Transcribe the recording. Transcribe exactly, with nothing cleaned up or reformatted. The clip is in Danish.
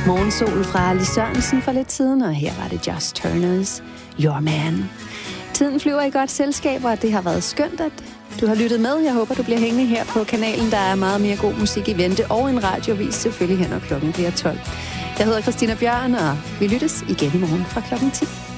Morgensol fra Lis Sørensen for lidt siden, og her var det Just Turners, Your Man. Tiden flyver i godt selskab, og det har været skønt, at du har lyttet med. Jeg håber, du bliver hængende her på kanalen. Der er meget mere god musik i vente, og en radiovis selvfølgelig her, når klokken bliver tolv. Jeg hedder Christina Bjørn, og vi lyttes igen i morgen fra klokken ti.